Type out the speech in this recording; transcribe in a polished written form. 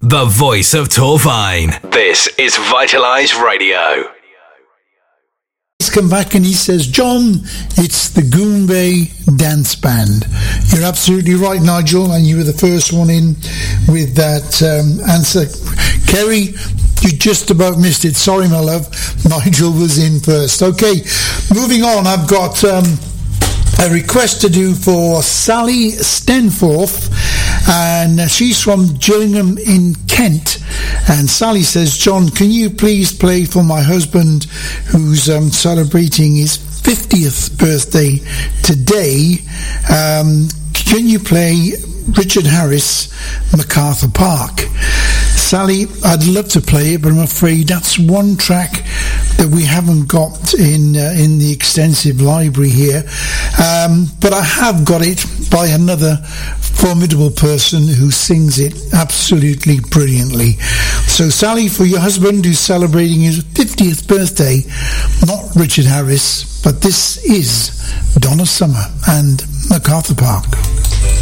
the voice of Torvine. This is Vitalise Radio. He's come back and he says, John, it's the Goombay Dance Band. You're absolutely right, Nigel, and you were the first one in with that answer. Kerry, you just about missed it. Sorry, my love. Nigel was in first. Okay, moving on. I've got a request to do for Sally Stenforth, and she's from Gillingham in Kent. And Sally says, John, can you please play for my husband who's celebrating his 50th birthday today? Can you play Richard Harris, MacArthur Park? Sally, I'd love to play it, but I'm afraid that's one track that we haven't got in the extensive library here. But I have got it by another formidable person who sings it absolutely brilliantly. So Sally, for your husband who's celebrating his 50th birthday, not Richard Harris, but this is Donna Summer and MacArthur Park.